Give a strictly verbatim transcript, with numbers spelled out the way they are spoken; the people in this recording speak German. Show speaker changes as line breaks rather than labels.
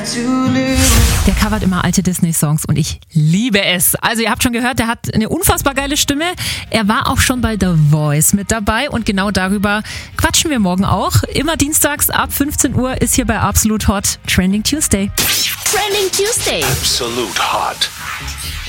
Der covert immer alte Disney-Songs und ich liebe es. Also ihr habt schon gehört, der hat eine unfassbar geile Stimme. Er war auch schon bei The Voice mit dabei und genau darüber quatschen wir morgen auch. Immer dienstags ab fünfzehn Uhr ist hier bei Absolut Hot Trending Tuesday.
Trending Tuesday.
Absolute Hot.